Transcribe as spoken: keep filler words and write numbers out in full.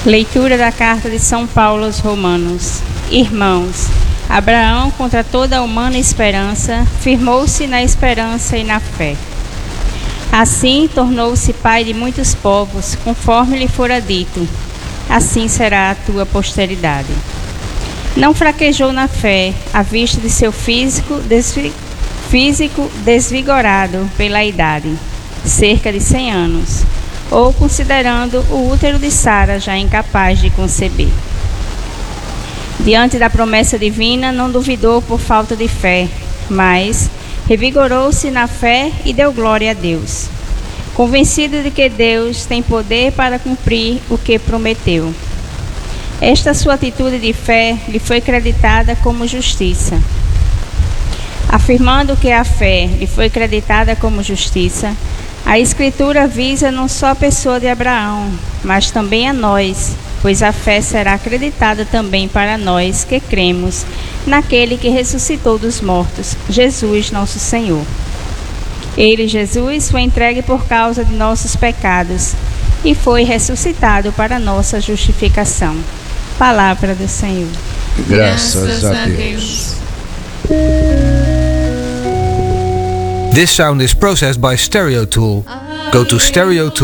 Leitura da carta de São Paulo aos Romanos. Irmãos, Abraão, contra toda a humana esperança, firmou-se na esperança e na fé. Assim tornou-se pai de muitos povos, conforme lhe fora dito: assim será a tua posteridade. Não fraquejou na fé, à vista de seu físico, desvi- físico desvigorado pela idade, cerca de cem anos, ou considerando o útero de Sara já incapaz de conceber. Diante da promessa divina, não duvidou por falta de fé, mas revigorou-se na fé e deu glória a Deus, convencido de que Deus tem poder para cumprir o que prometeu. Esta sua atitude de fé lhe foi creditada como justiça. Afirmando que a fé lhe foi creditada como justiça, a Escritura visa não só a pessoa de Abraão, mas também a nós, pois a fé será acreditada também para nós que cremos naquele que ressuscitou dos mortos, Jesus nosso Senhor. Ele, Jesus, foi entregue por causa de nossos pecados e foi ressuscitado para nossa justificação. Palavra do Senhor. Graças a Deus. This sound is processed by Stereo Tool. Go to stereo tool